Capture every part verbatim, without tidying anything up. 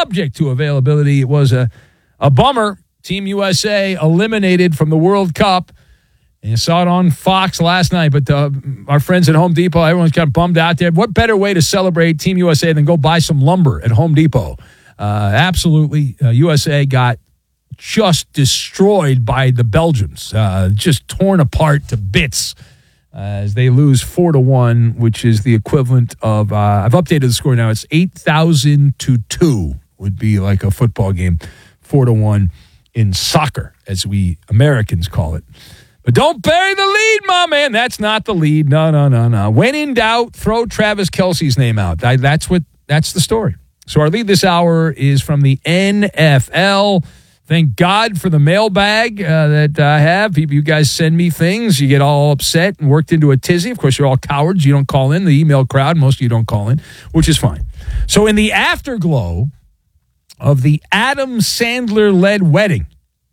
subject to availability. It was a, a bummer. Team U S A eliminated from the World Cup. And you saw it on Fox last night, but uh, our friends at Home Depot, everyone's kind of bummed out there. What better way to celebrate Team U S A than go buy some lumber at Home Depot? Uh, absolutely. Uh, U S A got just destroyed by the Belgians, uh, just torn apart to bits uh, as they lose four to one, which is the equivalent of, uh, I've updated the score now, it's eight thousand to two would be like a football game, four to one in soccer, as we Americans call it. But don't bury the lead, my man. That's not the lead. No, no, no, no. When in doubt, throw Travis Kelce's name out. I, that's what. That's the story. So our lead this hour is from the N F L. Thank God for the mailbag uh, that I have. People, you guys send me things. You get all upset and worked into a tizzy. Of course, you're all cowards. You don't call in. The email crowd, most of you don't call in, which is fine. So in the afterglow of the Adam Sandler-led wedding,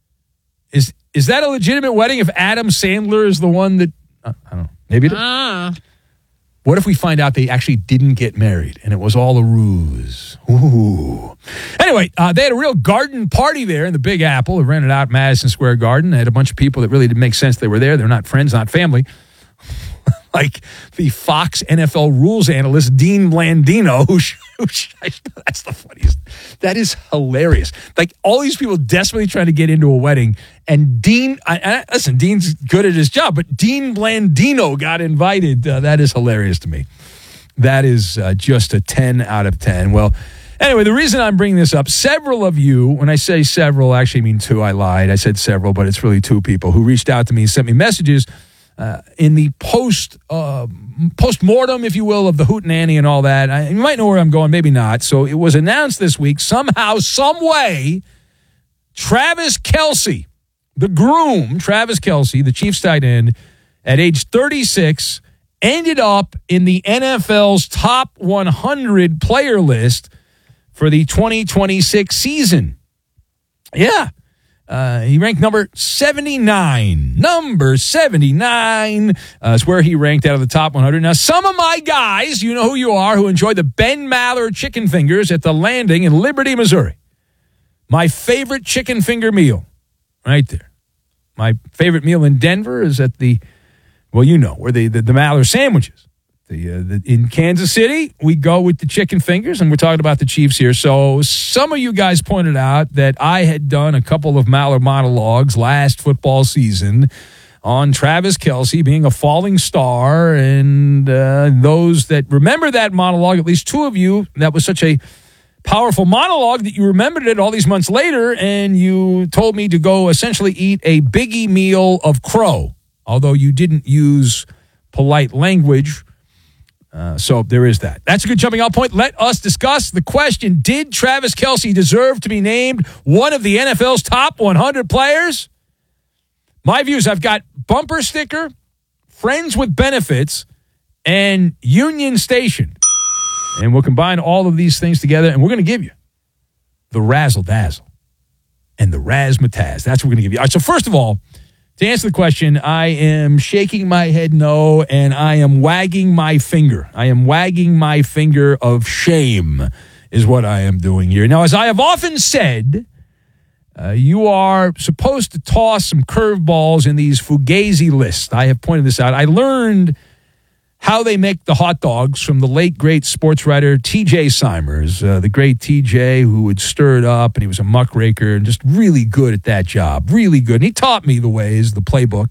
is is that a legitimate wedding if Adam Sandler is the one that, uh, I don't know, maybe it is? Uh. What if we find out they actually didn't get married and it was all a ruse? Ooh. Anyway, uh, they had a real garden party there in the Big Apple. They rented out Madison Square Garden. They had a bunch of people that really didn't make sense they were there. They're not friends, not family. Like the Fox N F L rules analyst, Dean Blandino, who, who that's the funniest. That is hilarious. Like all these people desperately trying to get into a wedding, and Dean, I, I, listen, Dean's good at his job, but Dean Blandino got invited. Uh, that is hilarious to me. That is uh, just a ten out of ten. Well, anyway, the reason I'm bringing this up, several of you, when I say several, I actually mean two. I lied. I said several, but it's really two people who reached out to me and sent me messages Uh, in the post uh, post-mortem, if you will, of the hootenanny and all that. I, you might know where I'm going, maybe not. So it was announced this week, somehow, some way, Travis Kelce, the groom, Travis Kelce, the Chiefs tight end, at age thirty-six, ended up in the N F L's top one hundred player list for the twenty twenty-six season. Yeah. Uh, he ranked number seventy-nine. Number seventy-nine uh, is where he ranked out of the top one hundred. Now, some of my guys, you know who you are, who enjoy the Ben Maller chicken fingers at the Landing in Liberty, Missouri. My favorite chicken finger meal, right there. My favorite meal in Denver is at the, well, you know, where the, the, the Maller sandwiches. The, uh, the, in Kansas City, we go with the chicken fingers, and we're talking about the Chiefs here. So some of you guys pointed out that I had done a couple of Maller monologues last football season on Travis Kelce being a falling star, and uh, those that remember that monologue, at least two of you, that was such a powerful monologue that you remembered it all these months later, and you told me to go essentially eat a biggie meal of crow, although you didn't use polite language. Uh, so there is that. That's a good jumping off point. Let us discuss the question, did Travis Kelce deserve to be named one of the N F L's top one hundred players? My views, I've got bumper sticker, friends with benefits, and Union Station. And we'll combine all of these things together, and we're going to give you the razzle-dazzle and the razzmatazz. That's what we're going to give you. All right, so first of all, to answer the question, I am shaking my head no, and I am wagging my finger. I am wagging my finger of shame is what I am doing here. Now, as I have often said, uh, you are supposed to toss some curveballs in these Fugazi lists. I have pointed this out. I learned how they make the hot dogs from the late, great sports writer T J Simers, uh, the great T J who would stir it up, and he was a muckraker and just really good at that job, really good. And he taught me the ways, the playbook,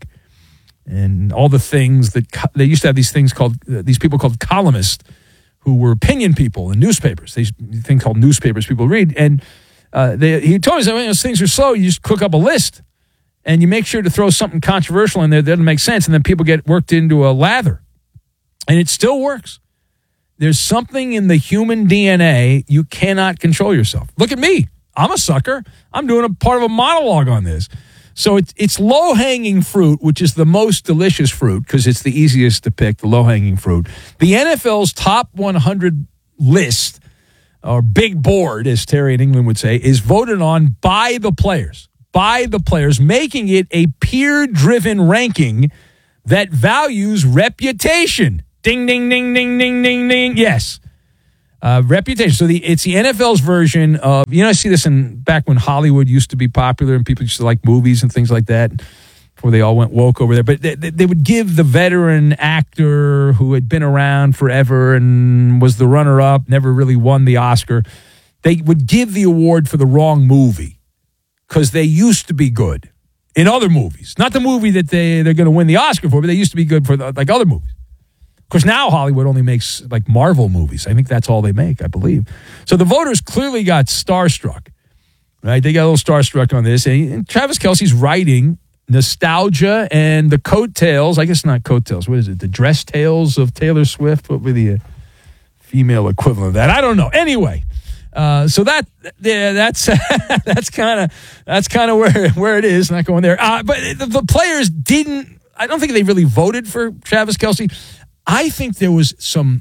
and all the things that co- they used to have these things called, uh, these people called columnists who were opinion people in newspapers. These things called newspapers people read. And uh, they, he told me that when those things are slow, you just cook up a list and you make sure to throw something controversial in there that doesn't make sense, and then people get worked into a lather. And it still works. There's something in the human D N A, you cannot control yourself. Look at me. I'm a sucker. I'm doing a part of a monologue on this. So it's, it's low-hanging fruit, which is the most delicious fruit because it's the easiest to pick, the low-hanging fruit. The N F L's top one hundred list, or big board, as Terry in England would say, is voted on by the players. By the players, making it a peer-driven ranking that values reputation. Ding, ding, ding, ding, ding, ding, ding. Yes. Uh, reputation. So the it's the N F L's version of, you know, I see this in back when Hollywood used to be popular and people used to like movies and things like that before they all went woke over there. But they, they would give the veteran actor who had been around forever and was the runner-up, never really won the Oscar, they would give the award for the wrong movie because they used to be good in other movies. Not the movie that they, they're going to win the Oscar for, but they used to be good for the, like other movies. Of course, now Hollywood only makes like Marvel movies. I think that's all they make, I believe. So the voters clearly got starstruck, right? They got a little starstruck on this. And Travis Kelce's writing nostalgia and the coattails. I guess not coattails. What is it? The dress tails of Taylor Swift? What would be the female equivalent of that? I don't know. Anyway, uh, so that yeah, that's that's kind of that's kind of where where it is. Not going there. Uh, but the, the players didn't. I don't think they really voted for Travis Kelce. I think there was some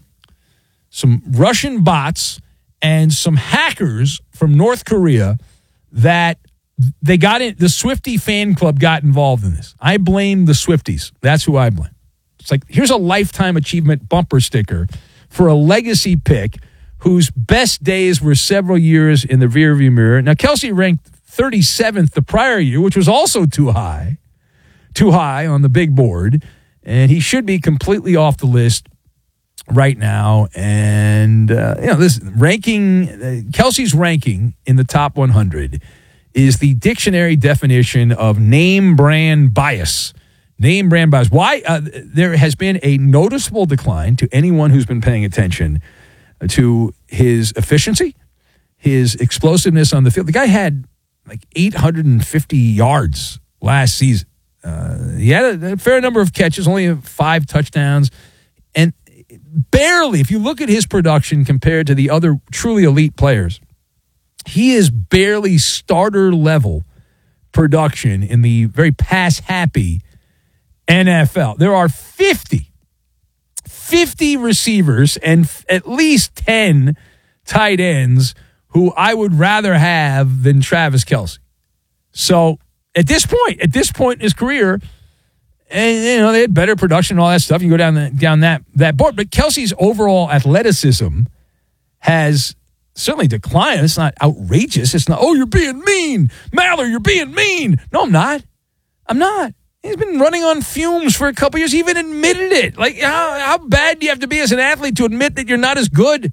some Russian bots and some hackers from North Korea that they got in. The Swiftie fan club got involved in this. I blame the Swifties. That's who I blame. It's like, here's a lifetime achievement bumper sticker for a legacy pick whose best days were several years in the rearview mirror. Now, Kelce ranked thirty-seventh the prior year, which was also too high, too high on the big board. And he should be completely off the list right now. And, uh, you know, this ranking, uh, Kelce's ranking in the top one hundred is the dictionary definition of name brand bias. Name brand bias. Why? Uh, there has been a noticeable decline to anyone who's been paying attention to his efficiency, his explosiveness on the field. The guy had like eight hundred fifty yards last season. Uh, he had a, a fair number of catches, only five touchdowns, and barely, if you look at his production compared to the other truly elite players, he is barely starter level production in the very pass-happy N F L. There are fifty, fifty receivers and f- at least ten tight ends who I would rather have than Travis Kelce. So, At this point, at this point in his career, and you know they had better production and all that stuff. You go down the, down that that board, but Kelce's overall athleticism has certainly declined. It's not outrageous. It's not, oh, you're being mean, Maller, you're being mean. No, I'm not. I'm not. He's been running on fumes for a couple years. He even admitted it. Like, how how bad do you have to be as an athlete to admit that you're not as good?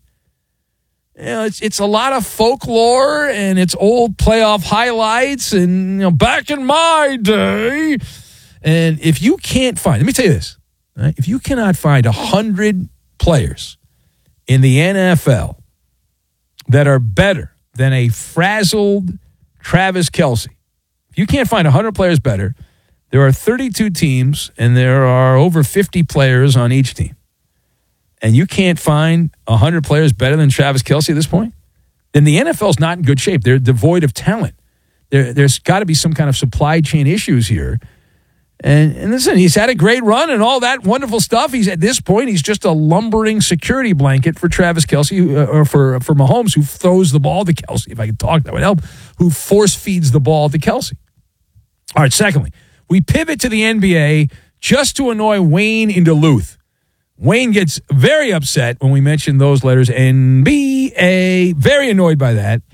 You know, it's it's a lot of folklore and it's old playoff highlights and, you know, back in my day. And if you can't find, let me tell you this, right? If you cannot find one hundred players in the N F L that are better than a frazzled Travis Kelce, if you can't find one hundred players better, there are thirty-two teams and there are over fifty players on each team. And you can't find one hundred players better than Travis Kelce at this point, then the N F L's not in good shape. They're devoid of talent. There, there's got to be some kind of supply chain issues here. And, and listen, he's had a great run and all that wonderful stuff. He's at this point, he's just a lumbering security blanket for Travis Kelce, uh, or for, for Mahomes, who throws the ball to Kelce. If I could talk, that would help. Who force feeds the ball to Kelce. All right, secondly, we pivot to the N B A just to annoy Wayne in Duluth. Wayne gets very upset when we mention those letters, N B A, very annoyed by that.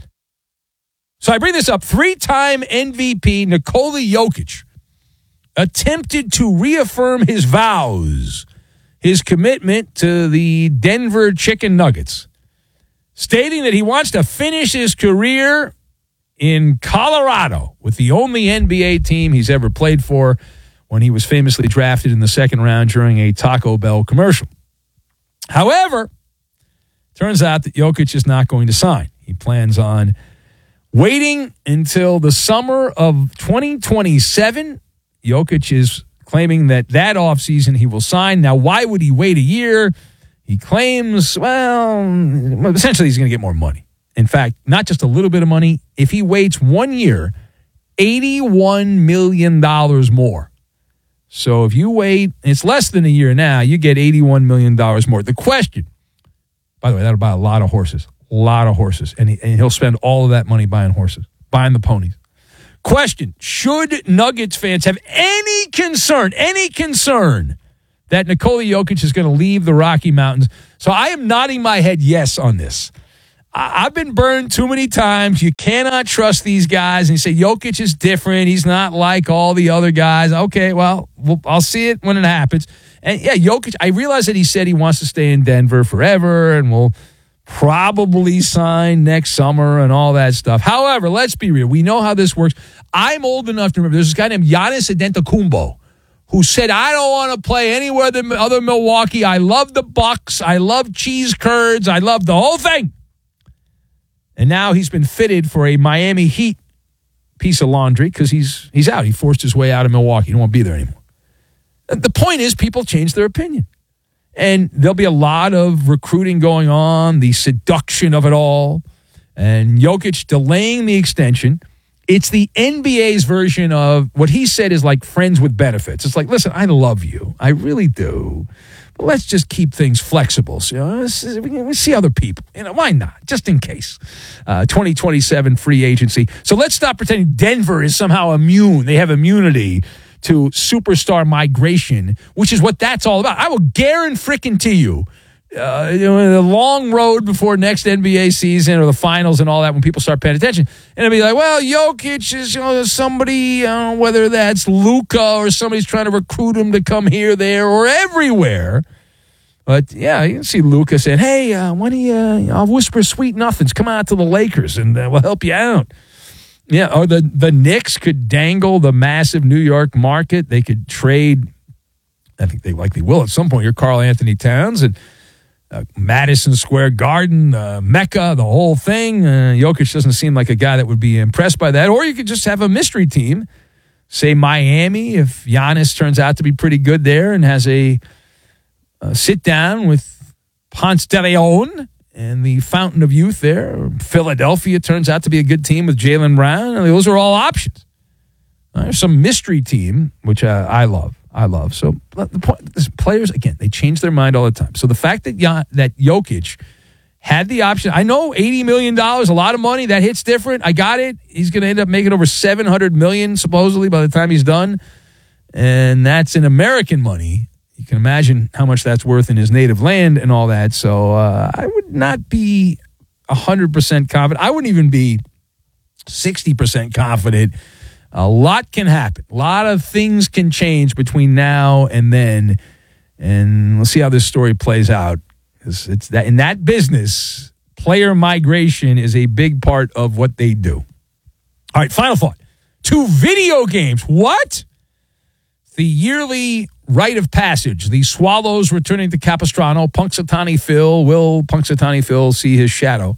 So I bring this up. Three-time M V P Nikola Jokic attempted to reaffirm his vows, his commitment to the Denver Chicken Nuggets, stating that he wants to finish his career in Colorado with the only N B A team he's ever played for, when he was famously drafted in the second round during a Taco Bell commercial. However, turns out that Jokic is not going to sign. He plans on waiting until the summer of twenty twenty-seven. Jokic is claiming that that offseason he will sign. Now, why would he wait a year? He claims, well, essentially he's going to get more money. In fact, not just a little bit of money. If he waits one year, eighty-one million dollars more. So if you wait, it's less than a year now, you get eighty-one million dollars more. The question, by the way, that'll buy a lot of horses, a lot of horses. And, he, and he'll spend all of that money buying horses, buying the ponies. Question, should Nuggets fans have any concern, any concern that Nikola Jokic is going to leave the Rocky Mountains. So I am nodding my head yes on this. I- I've been burned too many times. You cannot trust these guys. And you say, Jokic is different. He's not like all the other guys. Okay, well, we'll I'll see it when it happens. And, yeah, Jokic, I realize that he said he wants to stay in Denver forever and will probably sign next summer and all that stuff. However, let's be real. We know how this works. I'm old enough to remember there's this guy named Giannis Antetokounmpo who said, I don't want to play anywhere than other Milwaukee. I love the Bucks. I love cheese curds. I love the whole thing. And now he's been fitted for a Miami Heat piece of laundry because he's he's out. He forced his way out of Milwaukee. He don't want to be there anymore. The point is people change their opinion. And there'll be a lot of recruiting going on, the seduction of it all, and Jokic delaying the extension. It's the N B A's version of what he said is like friends with benefits. It's like, listen, I love you. I really do. But let's just keep things flexible. So, you know, let's, let's see other people. You know, why not? Just in case. Uh, twenty twenty-seven free agency. So let's stop pretending Denver is somehow immune. They have immunity to superstar migration, which is what that's all about. I will guarantee you, uh, you know, the long road before next N B A season or the finals and all that, when people start paying attention, and it'll be like, well, Jokic is, you know, somebody, uh, whether that's Luka or somebody's trying to recruit him to come here, there, or everywhere. But yeah, you can see Luka saying, "Hey, uh, why don't you? Uh, I'll whisper sweet nothings. Come out to the Lakers, and uh, we'll help you out." Yeah, or the, the Knicks could dangle the massive New York market. They could trade, I think they likely will at some point, your Karl Anthony Towns and uh, Madison Square Garden, uh, Mecca, the whole thing. Uh, Jokic doesn't seem like a guy that would be impressed by that. Or you could just have a mystery team, say Miami, if Giannis turns out to be pretty good there and has a, a sit-down with Ponce de Leon and the Fountain of Youth there. Philadelphia turns out to be a good team with Jaylen Brown. I mean, those are all options. Uh, there's some mystery team, which uh, I love. I love. So the point is, players, again, they change their mind all the time. So the fact that Jan, that Jokic had the option, I know eighty million dollars, a lot of money, that hits different. I got it. He's going to end up making over seven hundred million dollars supposedly by the time he's done. And that's in American money. You can imagine how much that's worth in his native land and all that. So uh, I would not be one hundred percent confident. I wouldn't even be sixty percent confident. A lot can happen. A lot of things can change between now and then. And we'll see how this story plays out. It's, it's that in that business, player migration is a big part of what they do. All right, final thought. To video games. What? The yearly rite of passage. The Swallows returning to Capistrano. Punxsutawney Phil. Will Punxsutawney Phil see his shadow?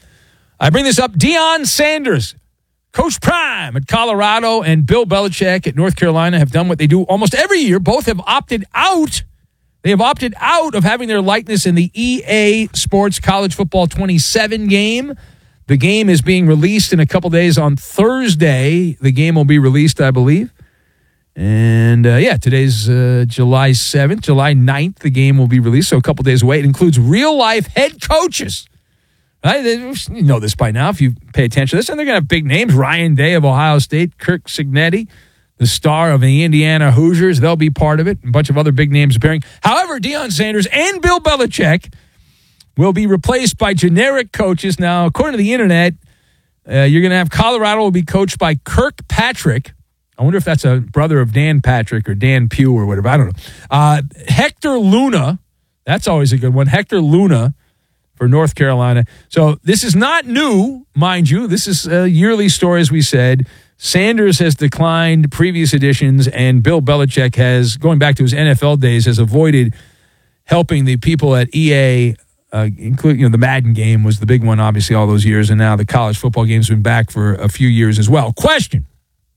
I bring this up. Deion Sanders, Coach Prime at Colorado, and Bill Belichick at North Carolina have done what they do almost every year. Both have opted out. They have opted out of having their likeness in the E A Sports College Football twenty-seven game. The game is being released in a couple days on Thursday. The game will be released, I believe. And, uh, yeah, today's uh, July seventh. July ninth, the game will be released, so a couple days away. It includes real-life head coaches. Right? You know this by now if you pay attention to this. And they're going to have big names. Ryan Day of Ohio State, Kirk Cignetti, the star of the Indiana Hoosiers. They'll be part of it. A bunch of other big names appearing. However, Deion Sanders and Bill Belichick will be replaced by generic coaches. Now, according to the internet, uh, you're going to have Colorado will be coached by Kirkpatrick. I wonder if that's a brother of Dan Patrick or Dan Pugh or whatever. I don't know. Uh, Hector Luna. That's always a good one. Hector Luna for North Carolina. So this is not new, mind you. This is a yearly story, as we said. Sanders has declined previous editions, and Bill Belichick has, going back to his N F L days, has avoided helping the people at E A, uh, including, you know, the Madden game was the big one, obviously, all those years, and now the college football game's been back for a few years as well. Question.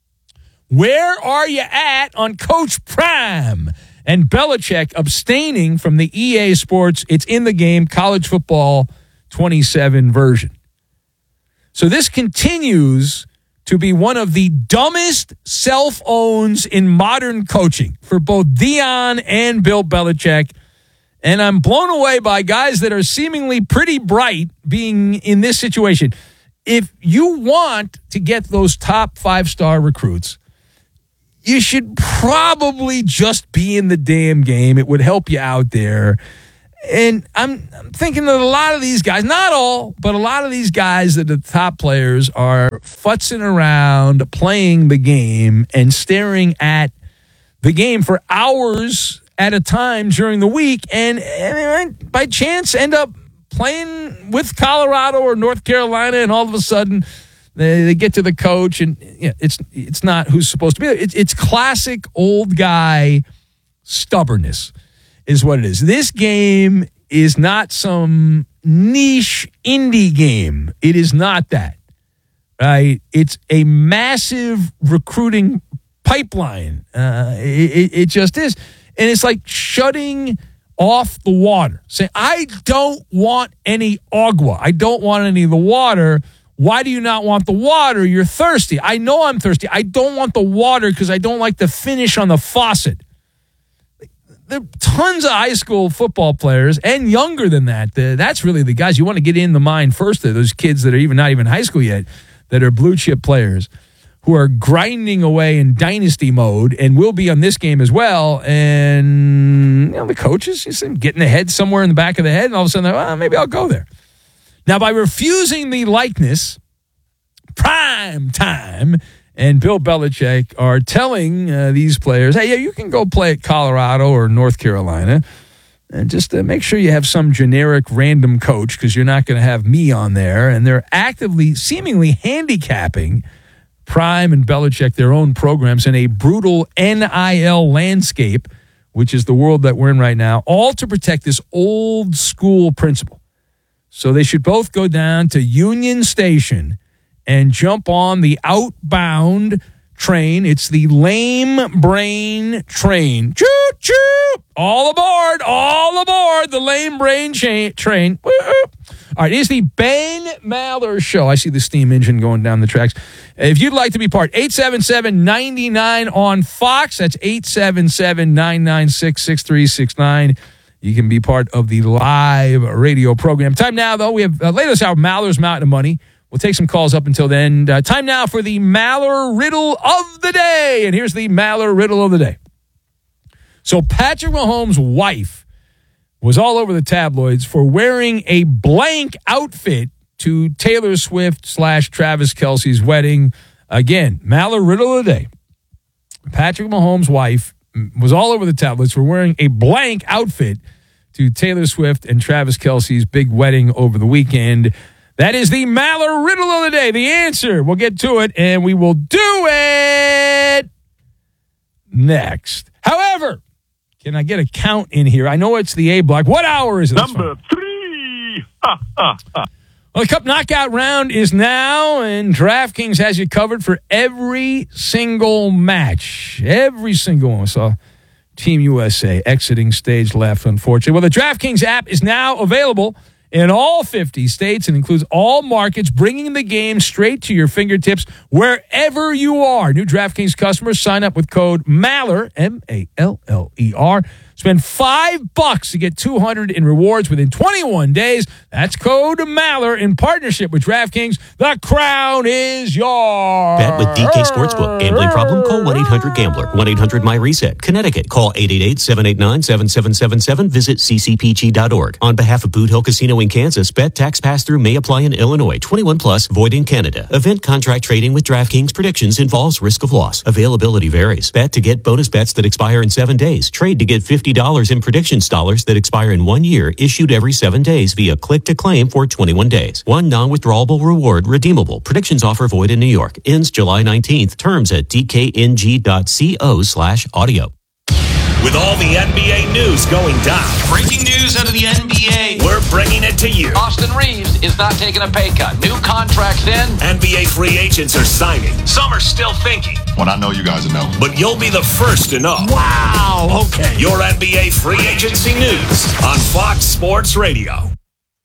Where are you at on Coach Prime and Belichick abstaining from the E A Sports It's in the Game College Football twenty-seven version? So this continues to be one of the dumbest self-owns in modern coaching for both Deion and Bill Belichick. And I'm blown away by guys that are seemingly pretty bright being in this situation. If you want to get those top five-star recruits, you should probably just be in the damn game. It would help you out there. And I'm, I'm thinking that a lot of these guys, not all, but a lot of these guys that are the top players are futzing around, playing the game, and staring at the game for hours at a time during the week, and, and by chance end up playing with Colorado or North Carolina, and all of a sudden they, they get to the coach, and you know, it's it's not who's supposed to be there. It's, it's classic old guy stubbornness is what it is. This game is not some niche indie game. It is not that, right? It's a massive recruiting pipeline. Uh, it, it just is. And it's like shutting off the water. Saying, I don't want any agua. I don't want any of the water. Why do you not want the water? You're thirsty. I know I'm thirsty. I don't want the water because I don't like the finish on the faucet. There are tons of high school football players and younger than that. That's really the guys you want to get in the mind first. Those kids that are even not even high school yet that are blue chip players who are grinding away in dynasty mode and will be on this game as well. And you know, the coaches, you see them getting ahead somewhere in the back of the head, and all of a sudden, well, maybe I'll go there. Now, by refusing the likeness, prime time and Bill Belichick are telling uh, these players, hey, yeah, you can go play at Colorado or North Carolina, and just uh, make sure you have some generic random coach because you're not going to have me on there. And they're actively, seemingly handicapping Prime and Belichick, their own programs, in a brutal N I L landscape, which is the world that we're in right now, all to protect this old school principle. So they should both go down to Union Station and jump on the outbound train. It's the lame brain train. Choo choo! All aboard! All aboard the lame brain cha- train. Woo-hoo. All right, it's the Ben Maller Show. I see the steam engine going down the tracks. If you'd like to be part, eight seven seven, nine nine on Fox. That's eight seven seven, nine nine six, six three six nine. You can be part of the live radio program. Time now, though. We have uh, latest hour, Maller's Mountain of Money. We'll take some calls up until then. Uh, time now for the Maller Riddle of the Day. And here's the Maller Riddle of the Day. So Patrick Mahomes' wife was all over the tabloids for wearing a blank outfit to Taylor Swift slash Travis Kelce's wedding. Again, Maller Riddle of the Day. Patrick Mahomes' wife was all over the tabloids for wearing a blank outfit to Taylor Swift and Travis Kelce's big wedding over the weekend. That is the Maller Riddle of the Day. The answer. We'll get to it, and we will do it next. However, can I get a count in here? I know it's the A block. What hour is it? Number three. Ha, ha, ha. Well, the Cup Knockout round is now, and DraftKings has you covered for every single match. Every single one. So Team U S A exiting stage left, unfortunately. Well, the DraftKings app is now available in all fifty states and includes all markets, bringing the game straight to your fingertips wherever you are. New DraftKings customers sign up with code MALLER, M A L L E R. Spend five bucks to get two hundred in rewards within twenty-one days. That's code MALLER in partnership with DraftKings. The crown is yours. Bet with D K Sportsbook. Gambling problem? Call one eight hundred gambler. one eight hundred my reset. Connecticut. Call eight eight eight, seven eight nine, seven seven seven seven. Visit c c p g dot org. On behalf of Boot Hill Casino in Kansas, bet tax pass-through may apply in Illinois. twenty-one plus, void in Canada. Event contract trading with DraftKings predictions involves risk of loss. Availability varies. Bet to get bonus bets that expire in seven days. Trade to get fifty dollars in predictions dollars that expire in one year, issued every seven days via click to claim for twenty-one days. One non-withdrawable reward redeemable. Predictions offer void in New York. Ends July nineteenth. Terms at d k n g dot co slash audio. With all the N B A news going down, Breaking news out of the N B A. we're bringing it to you. Austin Reeves is not taking a pay cut. New contracts in. N B A free agents are signing. Some are still thinking, When I know you guys will know. but you'll be the first to know. Wow. Okay. Your N B A free agency news on Fox Sports Radio.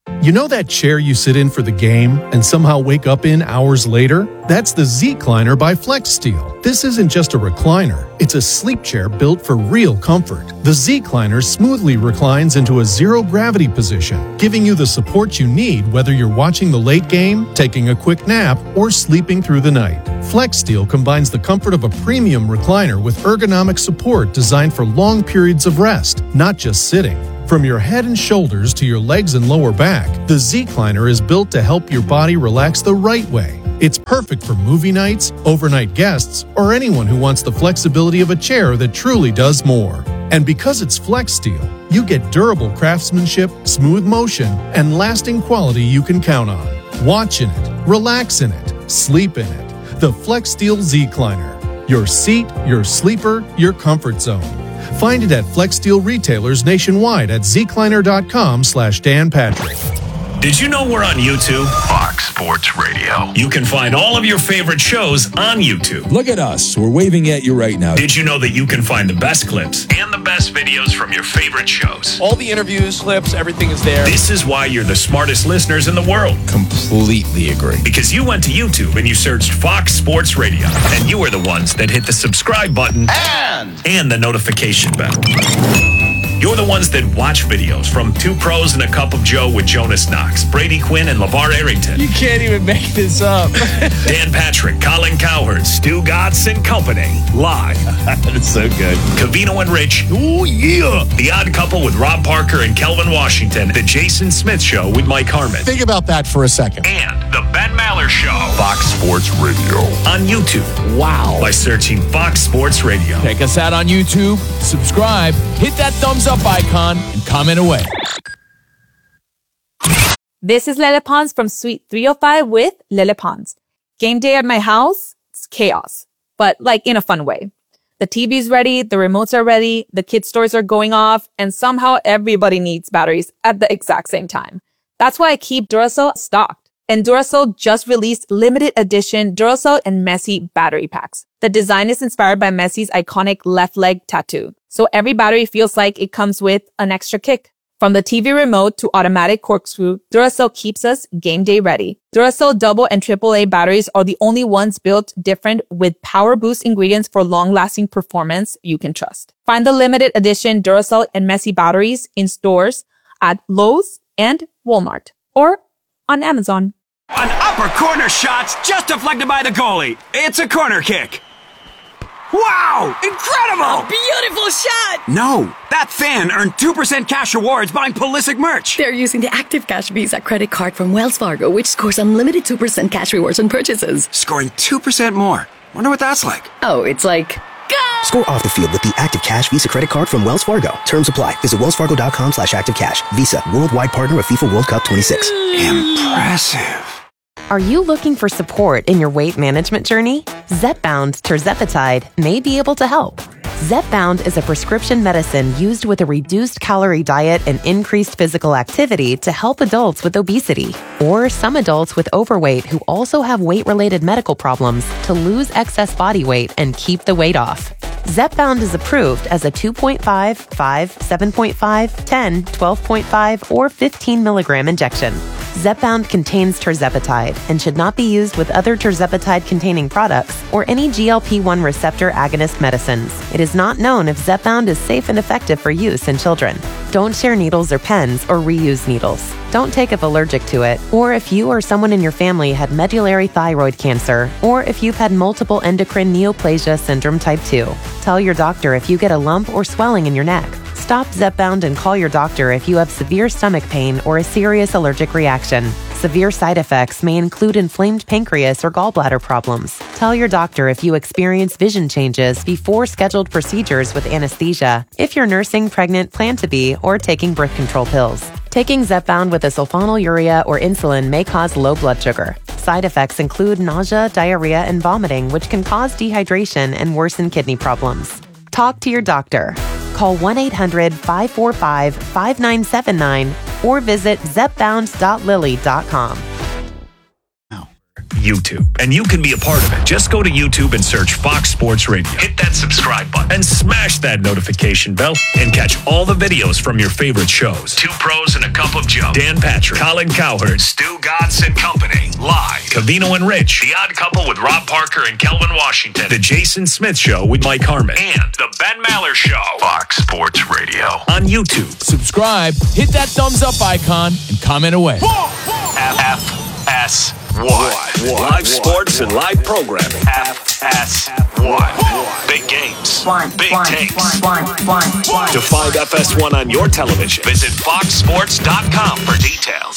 You know that chair you sit in for the game and somehow wake up in hours later? That's the Z-Cliner by FlexSteel. This isn't just a recliner. It's a sleep chair built for real comfort. The Z-Cliner smoothly reclines into a zero-gravity position, giving you the support you need whether you're watching the late game, taking a quick nap, or sleeping through the night. FlexSteel combines the comfort of a premium recliner with ergonomic support designed for long periods of rest, not just sitting. From your head and shoulders to your legs and lower back, the Z-Cliner is built to help your body relax the right way. It's perfect for movie nights, overnight guests, or anyone who wants the flexibility of a chair that truly does more. And because it's FlexSteel, you get durable craftsmanship, smooth motion, and lasting quality you can count on. Watch in it, relax in it, sleep in it. The FlexSteel Z-Cliner. Your seat, your sleeper, your comfort zone. Find it at FlexSteel retailers nationwide at zcliner.com slash Dan Patrick. Did you know we're on YouTube? Fox Sports Radio. You can find all of your favorite shows on YouTube. Look at us. We're waving at you right now. Did you know that you can find the best clips and the best videos from your favorite shows? All the interviews, clips, everything is there. This is why you're the smartest listeners in the world. Completely agree. Because you went to YouTube and you searched Fox Sports Radio. And you are the ones that hit the subscribe button And and the notification bell. You're the ones that watch videos from Two Pros and a Cup of Joe with Jonas Knox, Brady Quinn, and LeVar Arrington. You can't even make this up. Dan Patrick, Colin Cowherd, Stu Gatz and Company. Live. That's so good. Covino and Rich. Oh, yeah. The Odd Couple with Rob Parker and Kelvin Washington. The Jason Smith Show with Mike Harmon. Think about that for a second. And The Ben Maller Show. Fox Sports Radio. On YouTube. Wow. By searching Fox Sports Radio. Check us out on YouTube, subscribe, hit that thumbs up icon, and comment away. This is Lele Pons from Suite three oh five with Lele Pons. Game day at my house, it's chaos, but like in a fun way. The T V's ready, the remotes are ready, the kids' toys are going off, and somehow everybody needs batteries at the exact same time. That's why I keep Duracell stocked. And Duracell just released limited edition Duracell and Messi battery packs. The design is inspired by Messi's iconic left leg tattoo. So every battery feels like it comes with an extra kick. From the T V remote to automatic corkscrew, Duracell keeps us game day ready. Duracell double and triple A batteries are the only ones built different with power boost ingredients for long-lasting performance you can trust. Find the limited edition Duracell and Messi batteries in stores at Lowe's and Walmart or on Amazon. An upper corner shot's just deflected by the goalie. It's a corner kick. Wow! Incredible! Beautiful shot! No, that fan earned two percent cash rewards buying Pulisic merch. They're using the Active Cash Visa credit card from Wells Fargo, which scores unlimited two percent cash rewards on purchases. Scoring two percent more. Wonder what that's like. Oh, it's like... Go! Score off the field with the Active Cash Visa credit card from Wells Fargo. Terms apply. Visit wellsfargo.com slash active cash. Visa, worldwide partner of FIFA World Cup twenty-six. Impressive. Are you looking for support in your weight management journey? Zepbound tirzepatide may be able to help. Zepbound is a prescription medicine used with a reduced calorie diet and increased physical activity to help adults with obesity or some adults with overweight who also have weight-related medical problems to lose excess body weight and keep the weight off. Zepbound is approved as a two point five, five, seven point five, ten, twelve point five, or fifteen milligram injection. Zepbound contains tirzepatide and should not be used with other tirzepatide-containing products or any G L P one receptor agonist medicines. It is not known if Zepbound is safe and effective for use in children. Don't share needles or pens or reuse needles. Don't take if allergic to it, or if you or someone in your family had medullary thyroid cancer, or if you've had multiple endocrine neoplasia syndrome type two. Tell your doctor if you get a lump or swelling in your neck. Stop Zepbound and call your doctor if you have severe stomach pain or a serious allergic reaction. Severe side effects may include inflamed pancreas or gallbladder problems. Tell your doctor if you experience vision changes before scheduled procedures with anesthesia, if you're nursing, pregnant, plan to be, or taking birth control pills. Taking Zepbound with a sulfonylurea or insulin may cause low blood sugar. Side effects include nausea, diarrhea, and vomiting, which can cause dehydration and worsen kidney problems. Talk to your doctor. Call one eight hundred, five four five, five nine seven nine or visit zepbound dot lilly dot com. YouTube, and you can be a part of it. Just go to YouTube and search Fox Sports Radio. Hit that subscribe button and smash that notification bell and catch all the videos from your favorite shows. Two Pros and a Cup of Joe. Dan Patrick, Colin Cowherd, Stu Godson Company. Live. Cavino and Rich. The Odd Couple with Rob Parker and Kelvin Washington. The Jason Smith Show with Mike Harmon. And The Ben Maller Show. Fox Sports Radio. On YouTube. Subscribe, hit that thumbs up icon, and comment away. F S one. Live sports and live programming. F S one. Big games. Big takes. To find F S one on your television, visit fox sports dot com for details.